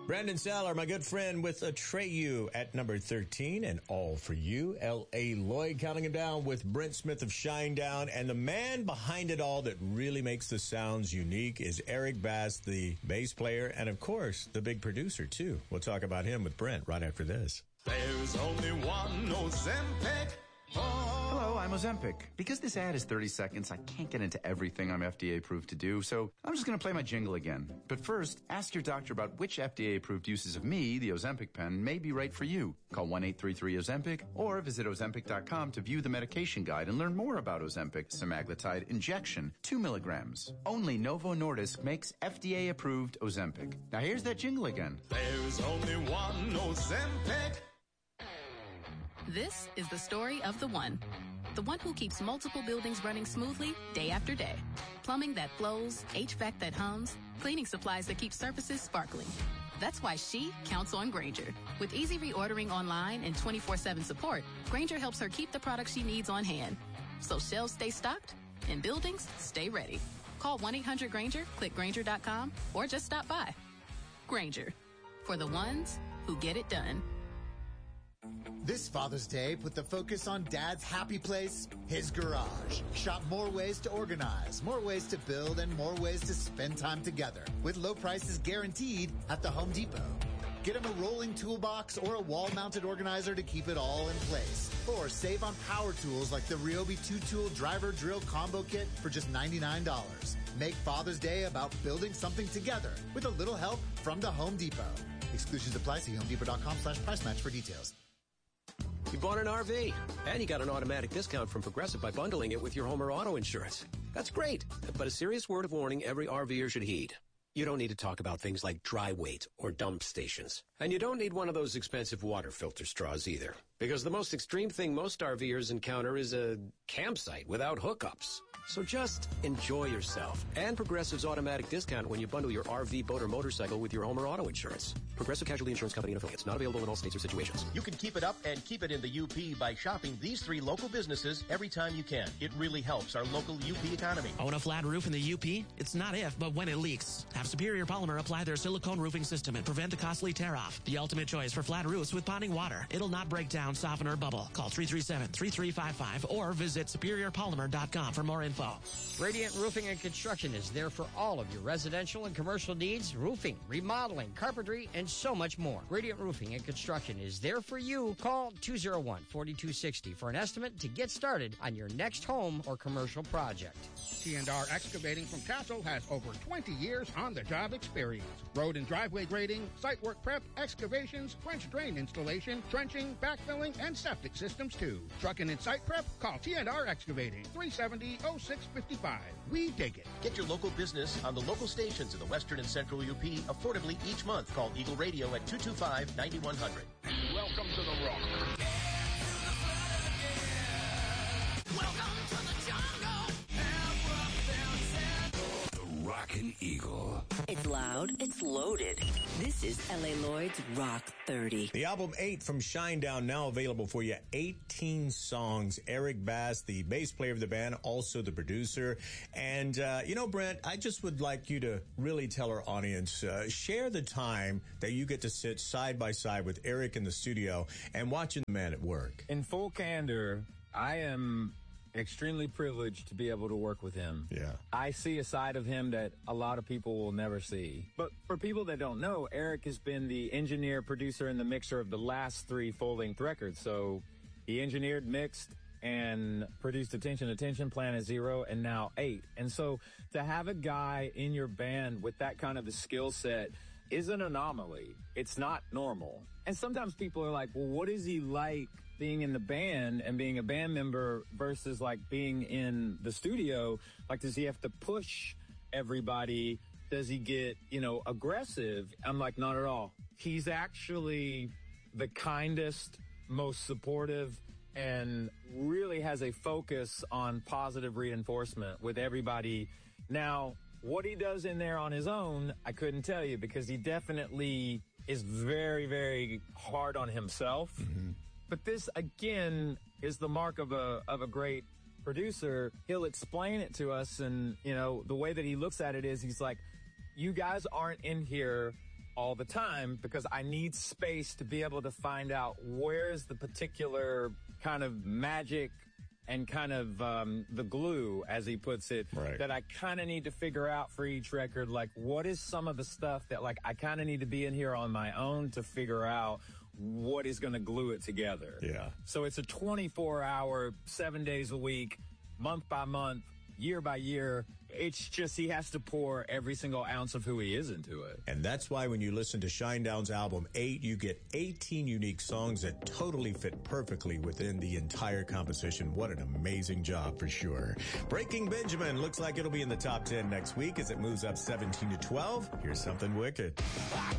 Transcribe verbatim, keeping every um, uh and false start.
Brandon Saller, my good friend, with Atreyu at number thirteen, and All For You. L A. Lloyd counting him down with Brent Smith of Shinedown. And the man behind it all that really makes the sounds unique is Eric Bass, the bass player, and of course, the big producer, too. We'll talk about him with Brent right after this. There's only one Ozempic. Oh. Hello, I'm Ozempic. Because this ad is thirty seconds, I can't get into everything I'm F D A approved to do, so I'm just going to play my jingle again. But first, ask your doctor about which F D A approved uses of me, the Ozempic pen, may be right for you. Call one eight three three Ozempic or visit Ozempic dot com to view the medication guide and learn more about Ozempic semaglutide injection, two milligrams. Only Novo Nordisk makes F D A approved Ozempic. Now here's that jingle again. There's only one Ozempic. This is the story of the one. The one who keeps multiple buildings running smoothly day after day. Plumbing that flows, H V A C that hums, cleaning supplies that keep surfaces sparkling. That's why she counts on Grainger. With easy reordering online and twenty-four seven support, Grainger helps her keep the products she needs on hand. So shelves stay stocked and buildings stay ready. Call one eight hundred Grainger, click Grainger dot com, or just stop by. Grainger, for the ones who get it done. This Father's Day, put the focus on Dad's happy place, his garage. Shop more ways to organize, more ways to build, and more ways to spend time together. With low prices guaranteed at the Home Depot. Get him a rolling toolbox or a wall-mounted organizer to keep it all in place. Or save on power tools like the Ryobi two-tool driver drill combo kit for just ninety-nine dollars. Make Father's Day about building something together with a little help from the Home Depot. Exclusions apply. See home depot dot com slash price match for details. You bought an R V, and you got an automatic discount from Progressive by bundling it with your home or auto insurance. That's great, but a serious word of warning every RVer should heed. You don't need to talk about things like dry weight or dump stations. And you don't need one of those expensive water filter straws either. Because the most extreme thing most RVers encounter is a campsite without hookups. So just enjoy yourself and Progressive's automatic discount when you bundle your R V, boat, or motorcycle with your home or auto insurance. Progressive Casualty Insurance Company and affiliates. Not available in all states or situations. You can keep it up and keep it in the U P by shopping these three local businesses every time you can. It really helps our local U P economy. Own a flat roof in the U P? It's not if, but when it leaks. Have Superior Polymer apply their silicone roofing system and prevent the costly tear-off. The ultimate choice for flat roofs with ponding water. It'll not break down, soften, or bubble. Call three three seven, three three five five or visit superior polymer dot com for more info. Radiant Roofing and Construction is there for all of your residential and commercial needs, roofing, remodeling, carpentry, and so much more. Radiant Roofing and Construction is there for you. Call two oh one, four two six oh for an estimate to get started on your next home or commercial project. T and R Excavating from Castle has over twenty years on the job experience. Road and driveway grading, site work prep, excavations, French drain installation, trenching, backfilling, and septic systems too. Trucking and site prep? Call T and R Excavating, three seventy, oh six fifty-five. We dig it. Get your local business on the local stations in the western and central U P affordably each month. Call Eagle Radio at two two five, nine one zero zero. Welcome to the rock. Welcome to the jungle. Rockin' Eagle. It's loud, it's loaded. This is L A. Lloyd's Rock thirty. The album eight from Shinedown, now available for you. eighteen songs. Eric Bass, the bass player of the band, also the producer. And, uh, you know, Brent, I just would like you to really tell our audience, uh, share the time that you get to sit side by side with Eric in the studio and watching the man at work. In full candor, I am extremely privileged to be able to work with him. Yeah. I see a side of him that a lot of people will never see. But for people that don't know, Eric has been the engineer, producer, and the mixer of the last three full-length records. So he engineered, mixed, and produced Attention, Attention, Planet Zero, and now eight. And so to have a guy in your band with that kind of a skill set is an anomaly. It's not normal. And sometimes people are like, well, what is he like being in the band and being a band member versus like being in the studio? Like, does he have to push everybody? Does he get, you know, aggressive? I'm like, not at all. He's actually the kindest, most supportive, and really has a focus on positive reinforcement with everybody. Now, what he does in there on his own, I couldn't tell you, because he definitely is very, very hard on himself. Mm-hmm. But this, again, is the mark of a of a great producer. He'll explain it to us, and, you know, the way that he looks at it is he's like, you guys aren't in here all the time because I need space to be able to find out where's the particular kind of magic and kind of um, the glue, as he puts it, right. that I kind of need to figure out for each record. Like, what is some of the stuff that, like, I kind of need to be in here on my own to figure out what is going to glue it together. Yeah. So it's a twenty-four hour, seven days a week, month by month, year by year. It's just he has to pour every single ounce of who he is into it. And that's why when you listen to Shinedown's album eight, you get eighteen unique songs that totally fit perfectly within the entire composition. What an amazing job for sure. Breaking Benjamin looks like it'll be in the top ten next week as it moves up seventeen to twelve. Here's something wicked.